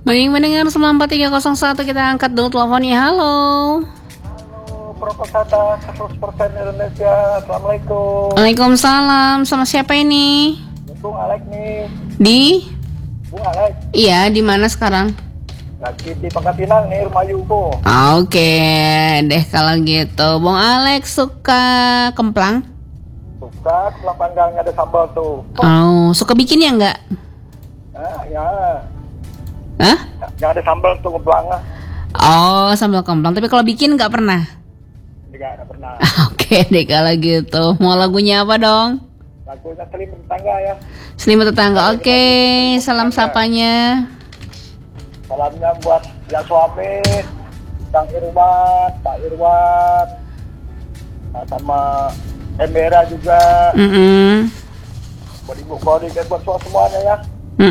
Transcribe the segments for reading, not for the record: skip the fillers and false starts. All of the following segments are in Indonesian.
Baik, mendengar 94301 kita angkat dulu teleponnya. Halo. Halo, Profesata 100% Indonesia. Assalamualaikum. Waalaikumsalam. Sama siapa ini? Bung Alex nih. Di? Bung Alex. Iya, di mana sekarang? Lagi di Pangkal Pinang nih, rumah Yuko. Oke, deh kalau gitu. Bung Alex suka kemplang? Suka tulang panggangnya ada sambal tuh. Oh, suka bikin ya enggak? Ya. Hah? Yang ada sambal tuh kemplangnya. Oh, sambal kemplang. Tapi kalau bikin nggak pernah? Tidak pernah. Oke deh kalau gitu. Mau lagunya apa dong? Lagunya Selimut Tetangga ya. Selimut Tetangga. Oke, salam sapanya. Salamnya buat yang suami, Kang Irwan, Pak Irwan, sama Embera juga. Buat Ibu Kori dan buat semuanya ya.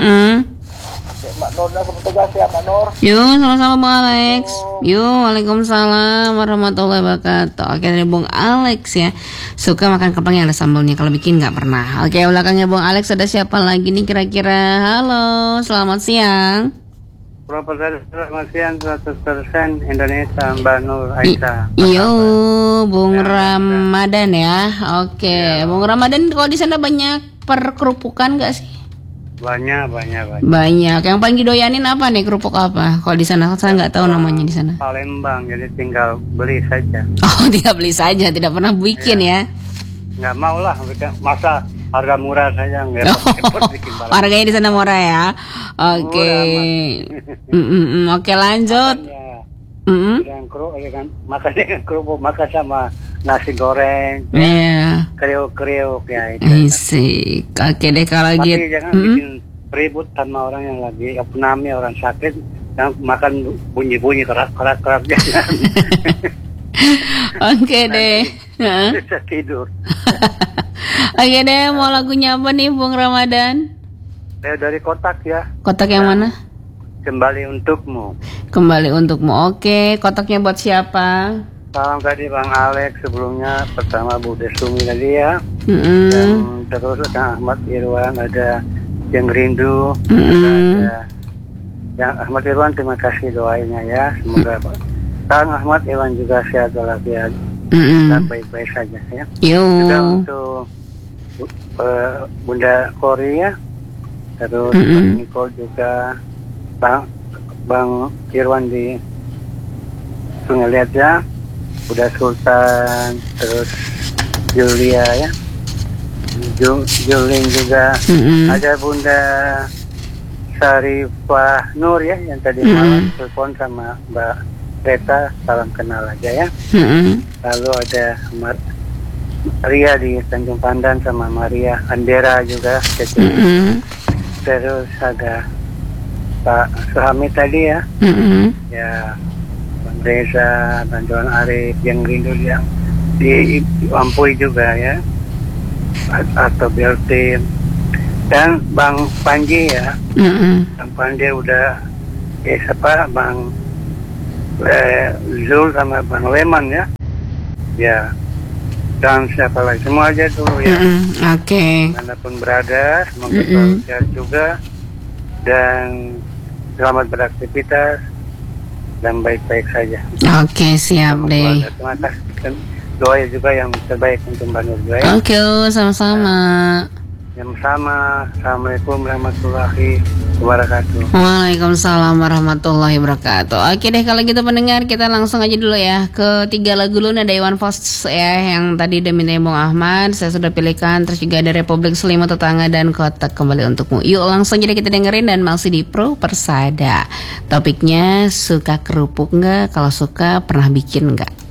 Mbak Nurnya petugas ya, Mbak Nur. Yuk, sama-sama Bung Alex. Yuk, waalaikumsalam warahmatullahi wabarakatuh. Oke, dari Bung Alex ya. Suka makan kemplang yang ada sambalnya. Kalau bikin nggak pernah. Oke, belakangnya Bung Alex ada siapa lagi nih kira-kira? Halo, selamat siang. Profesor selamat siang 100% Indonesia, Mbak Nur Aisyah. Yo, Bung Ramadan ya. Oke, Bung Ramadan kalau di sana banyak perkerupukan nggak sih? Banyak. Banyak. Yang paling didoyanin apa nih, kerupuk apa? Kalau di sana saya nggak tahu namanya di sana. Palembang, jadi tinggal beli saja. Oh, tidak beli saja, tidak pernah bikin ya? Nggak mau lah, masa harga murah saja nggak repot bikin Palembang. Harganya di sana murah ya. Oke. Oke, lanjut. Yang kerupuk makan sama nasi goreng. Iya. Kriuk ya itu. Asik. Oke deh kalau gitu. Tapi jangan bikin ribut sama orang yang lagi apnami, orang sakit yang makan bunyi-bunyi kerak jangan. Oke deh. Bisa tidur. Oke deh, mau lagunya apa nih Bung Ramadan? Dari kotak ya. Kotak yang mana? Kembali untukmu. Kembali untukmu. Oke, kotaknya buat siapa? Salam tadi Bang Alex, sebelumnya pertama Bu Desumi tadi ya. Dan terus ada Ahmad Irwan, ada yang rindu, ada yang Ahmad Irwan, terima kasih doanya ya. Semoga Kang Ahmad Irwan juga sehat walafiat dan baik-baik saja ya. Juga untuk Bunda Korea, terus Bang Nicole juga, Bang Irwan di Sungai Liat ya, Bunda Sultan, terus Julia ya, Julin juga, ada Bunda Sarifah Nur ya, yang tadi malam telepon sama Mbak Reta, salam kenal aja ya. Lalu ada Maria di Tanjung Pandan sama Maria Andera juga, terus ada Pak Suhami tadi ya, ya Bang Reza, Bantuan Arif, yang rindu yang di Ampui juga ya, atau Beltim, dan Bang Panji ya, Bang Panji udah siapa Bang Zul sama Bang Leman ya, dan siapa lagi, semua aja dulu ya. Oke. Manapun berada, semoga selalu sehat juga dan selamat beraktivitas dan baik-baik saja. Oke, siap deh. Terima kasih dan doa juga yang terbaik untuk Mbak Nur juga ya. Oke, sama-sama. Yang sama. Assalamualaikum warahmatullahi wabarakatuh. Waalaikumsalam warahmatullahi wabarakatuh. Oke deh kalau gitu pendengar, kita langsung aja dulu ya ke 3 lagu dulu. Ada Iwan Fals ya yang tadi udah minta Bung Ahmad, saya sudah pilihkan. Terus juga ada Republik Selimut Tetangga dan Kotak Kembali Untukmu. Yuk langsung aja kita dengerin dan masih di Pro Persada. Topiknya suka kerupuk nggak? Kalau suka pernah bikin nggak?